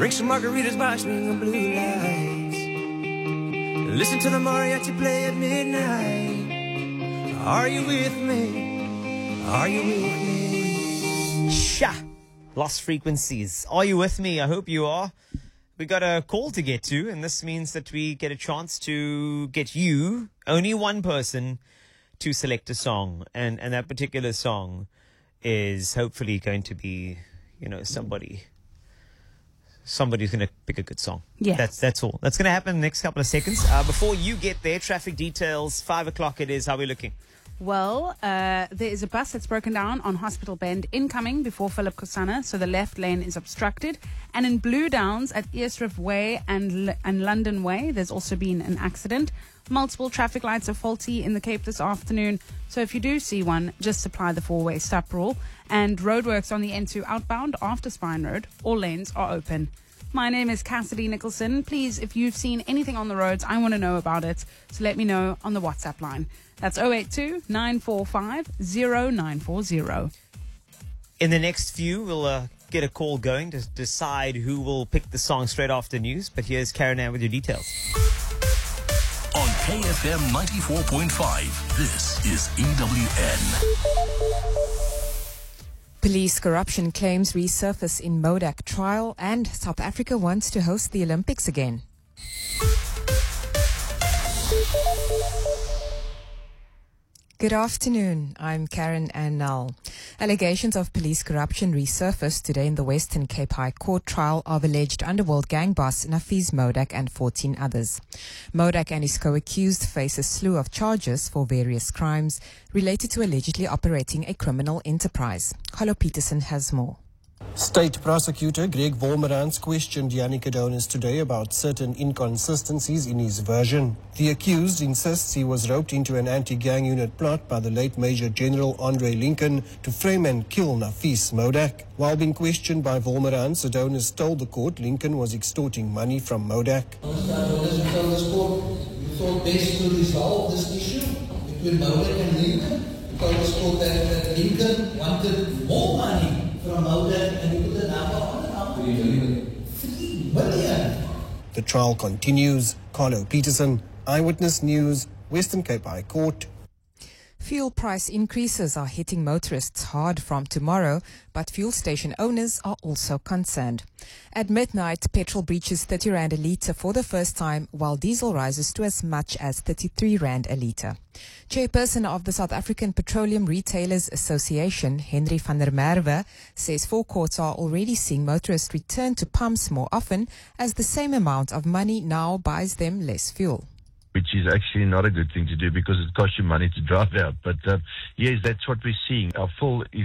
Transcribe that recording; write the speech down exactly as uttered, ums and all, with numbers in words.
Drink some margaritas by swinging blue lights. Listen to the mariachi play at midnight. Are you with me? Are you with me? Sha! Lost Frequencies. Are you with me? I hope you are. We got a call to get to, and this means that we get a chance to get you, only one person, to select a song. And, and that particular song is hopefully going to be, you know, somebody... Somebody's going to pick a good song. Yeah. That's that's all. That's going to happen in the next couple of seconds. Uh, before you get there, traffic details, five o'clock it is. How are we looking? Well, uh, there is a bus that's broken down on Hospital Bend incoming before Philip Kosana, so the left lane is obstructed. And in Blue Downs at Eastrift Way and, L- and London Way, there's also been an accident. Multiple traffic lights are faulty in the Cape this afternoon, so if you do see one, just apply the four-way stop rule. And roadworks on the N two outbound after Spine Road, all lanes are open. My name is Cassidy Nicholson. Please, if you've seen anything on the roads, I want to know about it, so let me know on the WhatsApp line. That's zero eight two, nine four five, zero nine four zero. In the next few, we'll uh, get a call going to decide who will pick the song straight after news. But here's Karen Ann with your details. On K F M ninety-four point five, this is E W N. Police corruption claims resurface in Modak trial, and South Africa wants to host the Olympics again. Good afternoon. I'm Karen Ann Null. Allegations of police corruption resurfaced today in the Western Cape High Court trial of alleged underworld gang boss Nafees Modak and fourteen others. Modak and his co-accused face a slew of charges for various crimes related to allegedly operating a criminal enterprise. Carlo Peterson has more. State Prosecutor Greg Wolmerans questioned Yannick Adonis today about certain inconsistencies in his version. The accused insists he was roped into an anti-gang unit plot by the late Major General Andre Lincoln to frame and kill Nafees Modak. While being questioned by Wolmerans, Adonis told the court Lincoln was extorting money from Modak. Adonis, we told this court, we thought best to resolve this issue between Modak and Lincoln. We told this court that, that Lincoln wanted more money from Modak, and you put the number on the number. Three million. Three million. The trial continues. Carlo Peterson, Eyewitness News, Western Cape High Court. Fuel price increases are hitting motorists hard from tomorrow, but fuel station owners are also concerned. At midnight, petrol breaches thirty rand a litre for the first time, while diesel rises to as much as thirty-three rand a litre. Chairperson of the South African Petroleum Retailers Association, Henry van der Merwe, says forecourts are already seeing motorists return to pumps more often as the same amount of money now buys them less fuel. Which is actually not a good thing to do because it costs you money to drive out. But uh, yes, that's what we're seeing. Our full